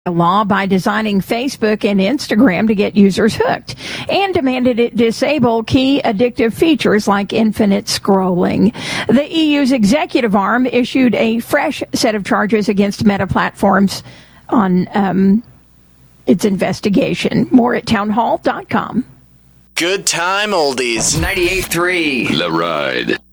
law by designing Facebook and Instagram to get users hooked, and demanded it disable key addictive features like infinite scrolling. The EU's executive arm issued a fresh set of charges against Meta Platforms on its investigation. More at townhall.com. Good time oldies. 98.3 The Ride.